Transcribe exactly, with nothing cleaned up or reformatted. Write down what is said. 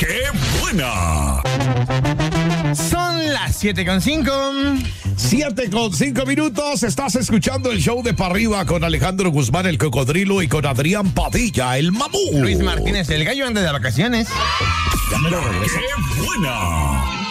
¡Qué buena! Son las siete con cinco. siete con cinco minutos. Estás escuchando el show de Pa' Arriba con Alejandro Guzmán, el cocodrilo, y con Adrián Padilla, el mamú. Luis Martínez, el gallo, anda de vacaciones. ¡Qué buena!